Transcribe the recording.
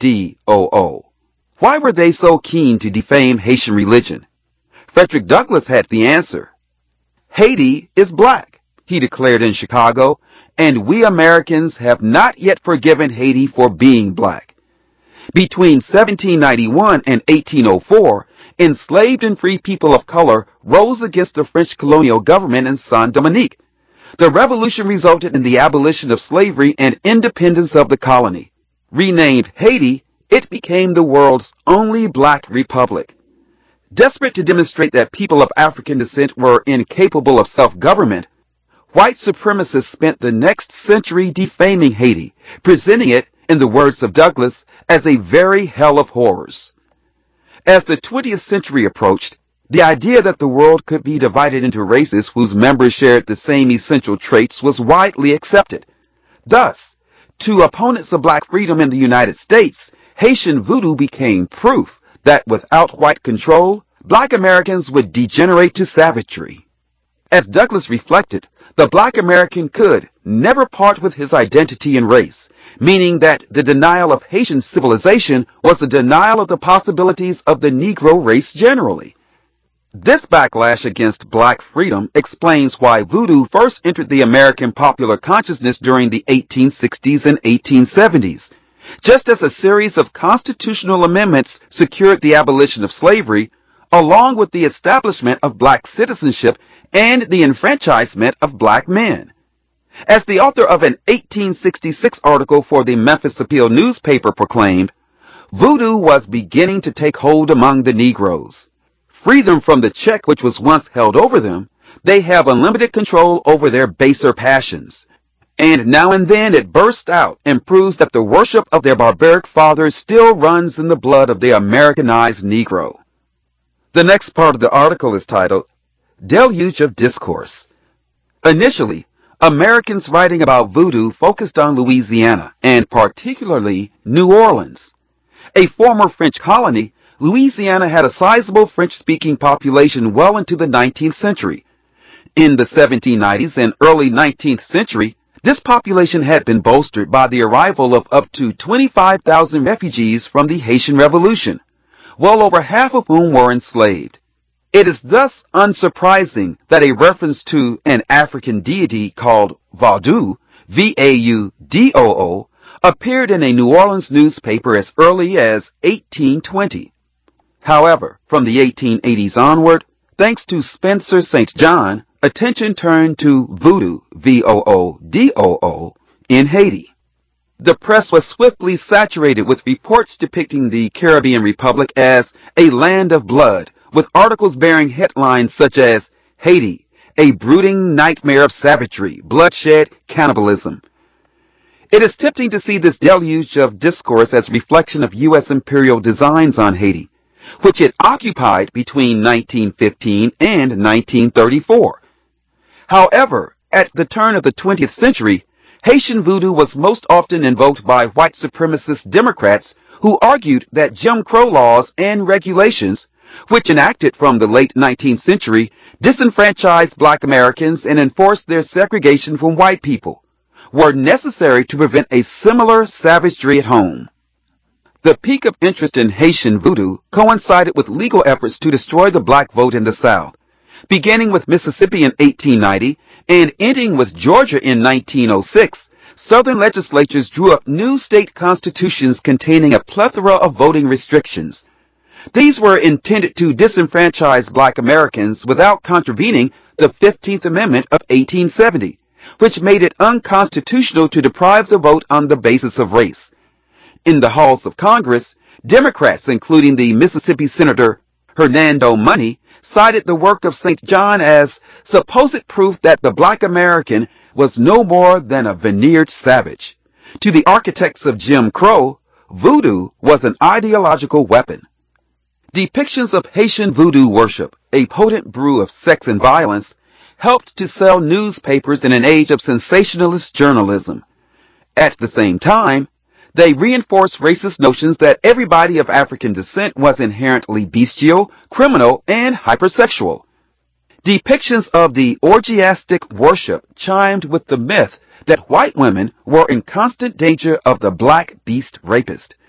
V-O-O. Why were they so keen to defame Haitian religion? Frederick Douglass had the answer. Haiti is black, he declared in Chicago, and we Americans have not yet forgiven Haiti for being black. Between 1791 and 1804, enslaved and free people of color rose against the French colonial government in Saint-Domingue. The revolution resulted in the abolition of slavery and independence of the colony. Renamed Haiti, it became the world's only black republic. Desperate to demonstrate that people of African descent were incapable of self-government, white supremacists spent the next century defaming Haiti, presenting it, in the words of Douglass, as a very hell of horrors. As the 20th century approached, the idea that the world could be divided into races whose members shared the same essential traits was widely accepted. Thus, to opponents of black freedom in the United States, Haitian voodoo became proof that without white control, black Americans would degenerate to savagery. As Douglass reflected, the black American could never part with his identity and race, meaning that the denial of Haitian civilization was a denial of the possibilities of the Negro race generally. This backlash against black freedom explains why voodoo first entered the American popular consciousness during the 1860s and 1870s. Just as a series of constitutional amendments secured the abolition of slavery, along with the establishment of black citizenship and the enfranchisement of black men. As the author of an 1866 article for the Memphis Appeal newspaper proclaimed, voodoo was beginning to take hold among the Negroes. Free them from the check which was once held over them, they have unlimited control over their baser passions. And now and then it bursts out and proves that the worship of their barbaric fathers still runs in the blood of the Americanized Negro. The next part of the article is titled, Deluge of Discourse. Initially, Americans writing about voodoo focused on Louisiana, and particularly New Orleans. A former French colony, Louisiana had a sizable French-speaking population well into the 19th century. In the 1790s and early 19th century, this population had been bolstered by the arrival of up to 25,000 refugees from the Haitian Revolution, well over half of whom were enslaved. It is thus unsurprising that a reference to an African deity called Vaudou, V-A-U-D-O-O, appeared in a New Orleans newspaper as early as 1820. However, from the 1880s onward, thanks to Spencer St. John, attention turned to voodoo, V-O-O-D-O-O, in Haiti. The press was swiftly saturated with reports depicting the Caribbean Republic as a land of blood, with articles bearing headlines such as Haiti, a brooding nightmare of savagery, bloodshed, cannibalism. It is tempting to see this deluge of discourse as a reflection of U.S. imperial designs on Haiti, which it occupied between 1915 and 1934. However, at the turn of the 20th century, Haitian voodoo was most often invoked by white supremacist Democrats who argued that Jim Crow laws and regulations, which enacted from the late 19th century, disenfranchised black Americans and enforced their segregation from white people, were necessary to prevent a similar savagery at home. The peak of interest in Haitian voodoo coincided with legal efforts to destroy the black vote in the South, beginning with Mississippi in 1890 and ending with Georgia in 1906. Southern legislatures drew up new state constitutions containing a plethora of voting restrictions. These were intended to disenfranchise black Americans without contravening the 15th Amendment of 1870, which made it unconstitutional to deprive the vote on the basis of race. In the halls of Congress, Democrats, including the Mississippi Senator Hernando Money, cited the work of St. John as supposed proof that the black American was no more than a veneered savage. To the architects of Jim Crow, voodoo was an ideological weapon. Depictions of Haitian voodoo worship, a potent brew of sex and violence, helped to sell newspapers in an age of sensationalist journalism. At the same time, they reinforced racist notions that everybody of African descent was inherently bestial, criminal, and hypersexual. Depictions of the orgiastic worship chimed with the myth that white women were in constant danger of the black beast rapist.